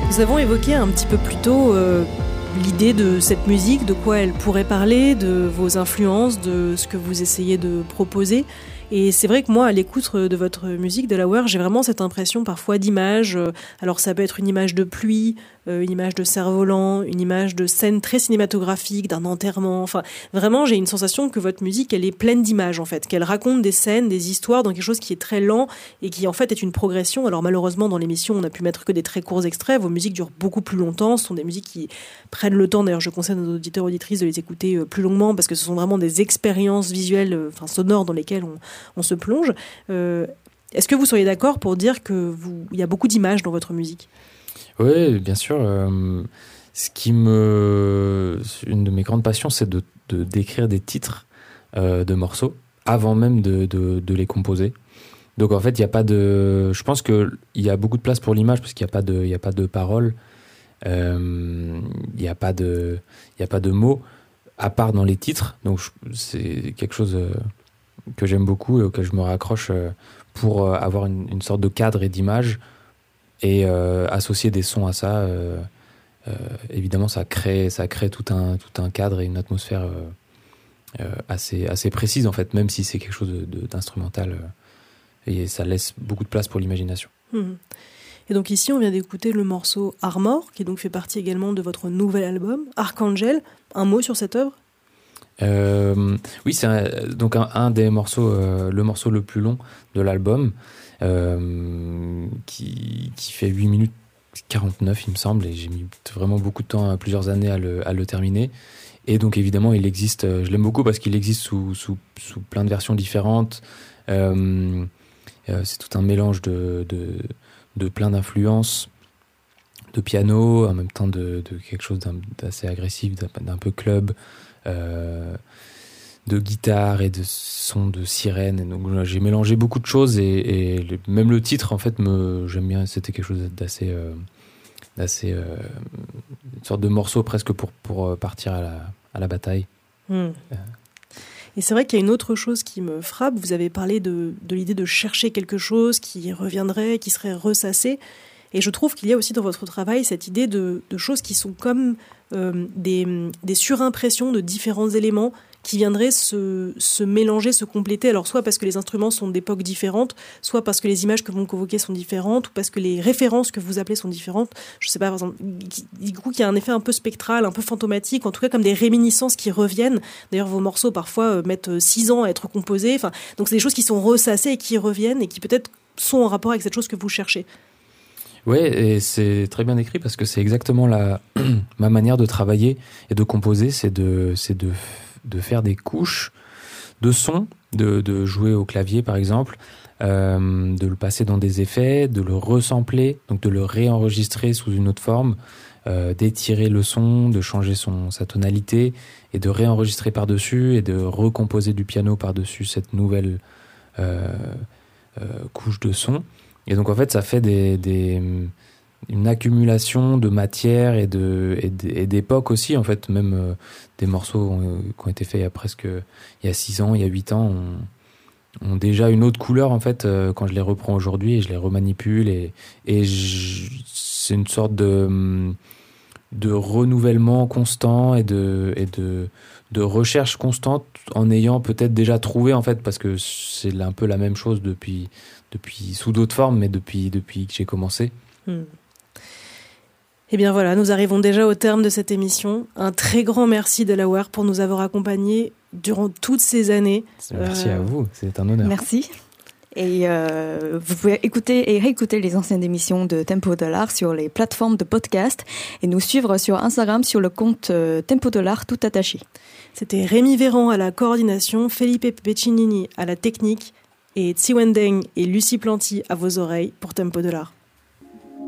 Nous avons évoqué un petit peu plus tôt l'idée de cette musique, de quoi elle pourrait parler, de vos influences, de ce que vous essayez de proposer. Et c'est vrai que moi, à l'écoute de votre musique, Delaware, j'ai vraiment cette impression parfois d'image. Alors ça peut être une image de pluie, une image de cerf-volant, une image de scène très cinématographique, d'un enterrement. Enfin, vraiment, j'ai une sensation que votre musique, elle est pleine d'images, en fait, qu'elle raconte des scènes, des histoires dans quelque chose qui est très lent et qui, en fait, est une progression. Alors malheureusement, dans l'émission, on n'a pu mettre que des très courts extraits. Vos musiques durent beaucoup plus longtemps. Ce sont des musiques qui prennent le temps. D'ailleurs, je conseille à nos auditeurs et auditrices de les écouter plus longuement parce que ce sont vraiment des expériences visuelles, sonores dans lesquelles on se plonge. Est-ce que vous seriez d'accord pour dire qu'il y a beaucoup d'images dans votre musique ? Oui, bien sûr. Une de mes grandes passions, c'est de d'écrire des titres de morceaux avant même de les composer. Donc en fait, il y a pas de. Je pense que il y a beaucoup de place pour l'image parce qu'il y a pas de paroles, il y a pas de mots à part dans les titres. Donc c'est quelque chose que j'aime beaucoup et auquel je me raccroche pour avoir une sorte de cadre et d'image. Et associer des sons à ça, évidemment, ça crée tout un cadre et une atmosphère assez précise, en fait, même si c'est quelque chose d'instrumental. Et ça laisse beaucoup de place pour l'imagination. Et donc ici, on vient d'écouter le morceau Armor, qui donc fait partie également de votre nouvel album, Archangel. Un mot sur cette œuvre ? Oui, c'est donc un des morceaux, le morceau le plus long de l'album, qui fait 8 minutes 49, il me semble, et j'ai mis vraiment beaucoup de temps, plusieurs années à le terminer. Et donc évidemment, il existe, je l'aime beaucoup parce qu'il existe sous plein de versions différentes. C'est tout un mélange de plein d'influences, de piano, en même temps de quelque chose d'assez agressif, d'un peu club. De guitare et de sons de sirène. Et donc j'ai mélangé beaucoup de choses et même le titre, en fait, j'aime bien. C'était quelque chose d'assez une sorte de morceau presque pour partir à la bataille. Et c'est vrai qu'il y a une autre chose qui me frappe. Vous avez parlé de l'idée de chercher quelque chose qui reviendrait, qui serait ressassé. Et je trouve qu'il y a aussi dans votre travail cette idée de choses qui sont comme des surimpressions de différents éléments qui viendraient se mélanger, se compléter. Alors soit parce que les instruments sont d'époques différentes, soit parce que les images que vous convoquez sont différentes, ou parce que les références que vous appelez sont différentes. Je sais pas, par exemple, du coup, qu'il y a un effet un peu spectral, un peu fantomatique, en tout cas comme des réminiscences qui reviennent. D'ailleurs, vos morceaux parfois mettent 6 ans à être composés. Enfin, donc c'est des choses qui sont ressassées et qui reviennent et qui peut-être sont en rapport avec cette chose que vous cherchez. Oui, et c'est très bien écrit parce que c'est exactement ma manière de travailler et de composer, c'est de faire des couches de sons, de jouer au clavier par exemple, de le passer dans des effets, de le resampler, donc de le réenregistrer sous une autre forme, d'étirer le son, de changer sa tonalité et de réenregistrer par-dessus et de recomposer du piano par-dessus cette nouvelle couche de son. Et donc en fait ça fait une accumulation de matière et d'époque aussi, en fait, même des morceaux qui ont été faits il y a 6 ans, il y a 8 ans, ont déjà une autre couleur, en fait, quand je les reprends aujourd'hui et je les remanipule et c'est une sorte de renouvellement constant et de recherche constante en ayant peut-être déjà trouvé, en fait, parce que c'est un peu la même chose depuis sous d'autres formes, mais depuis que j'ai commencé. Eh bien voilà, nous arrivons déjà au terme de cette émission. Un très grand merci Delaware pour nous avoir accompagnés durant toutes ces années. Merci à vous, c'est un honneur. Merci. Et vous pouvez écouter et réécouter les anciennes émissions de Tempo Dollar sur les plateformes de podcast et nous suivre sur Instagram sur le compte Tempo Dollar tout attaché. C'était Rémi Véran à la coordination, Felipe Peccinini à la technique et Tsiwendeng et Lucie Planty à vos oreilles pour Tempo Dollar.